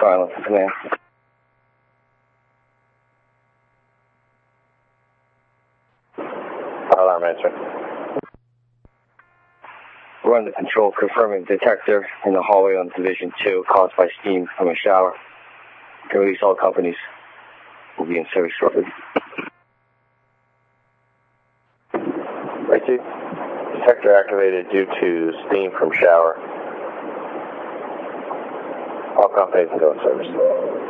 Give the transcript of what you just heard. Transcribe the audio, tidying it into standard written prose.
Silence, command. Alarm answer. We're under control, confirming detector in the hallway on Division 2 caused by steam from a shower. Can release all companies. We'll be in service shortly. Right, Chief. Detector activated due to steam from shower. All companies can go in service.